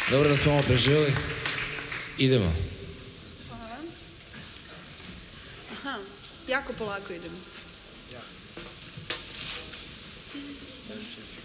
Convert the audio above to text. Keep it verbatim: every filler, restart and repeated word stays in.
Dobro da smo ovo preživjeli. Idemo. Hvala. Aha, jako polako idemo.